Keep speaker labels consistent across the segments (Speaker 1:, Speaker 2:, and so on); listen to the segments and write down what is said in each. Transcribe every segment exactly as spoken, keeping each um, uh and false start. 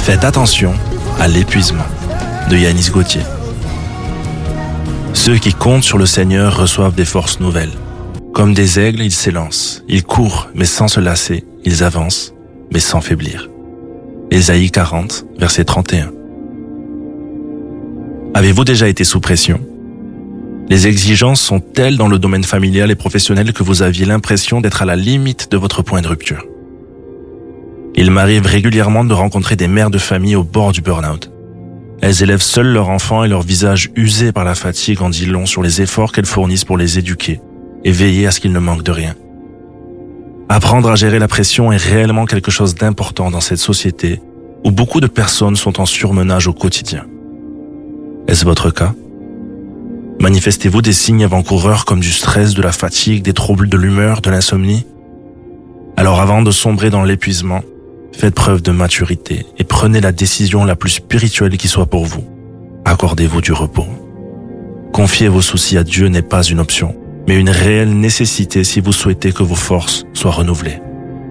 Speaker 1: Faites attention à l'épuisement de Yanis Gauthier. Ceux qui comptent sur le Seigneur reçoivent des forces nouvelles. Comme des aigles, ils s'élancent. Ils courent, mais sans se lasser. Ils avancent, mais sans faiblir. Ésaïe quarante, verset trente et un. Avez-vous déjà été sous pression? Les exigences sont telles dans le domaine familial et professionnel que vous aviez l'impression d'être à la limite de votre point de rupture. Il m'arrive régulièrement de rencontrer des mères de famille au bord du burn-out. Elles élèvent seules leurs enfants et leur visage usé par la fatigue en dit long sur les efforts qu'elles fournissent pour les éduquer et veiller à ce qu'ils ne manquent de rien. Apprendre à gérer la pression est réellement quelque chose d'important dans cette société où beaucoup de personnes sont en surmenage au quotidien. Est-ce votre cas? Manifestez-vous des signes avant-coureurs comme du stress, de la fatigue, des troubles de l'humeur, de l'insomnie? Alors avant de sombrer dans l'épuisement, faites preuve de maturité et prenez la décision la plus spirituelle qui soit pour vous. Accordez-vous du repos. Confier vos soucis à Dieu n'est pas une option, mais une réelle nécessité si vous souhaitez que vos forces soient renouvelées.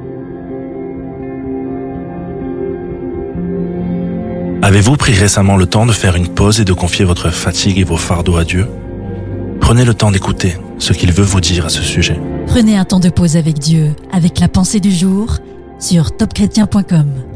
Speaker 1: Avez-vous pris récemment le temps de faire une pause et de confier votre fatigue et vos fardeaux à Dieu? Prenez le temps d'écouter ce qu'il veut vous dire à ce sujet.
Speaker 2: Prenez un temps de pause avec Dieu, avec la pensée du jour, sur top chrétien point com.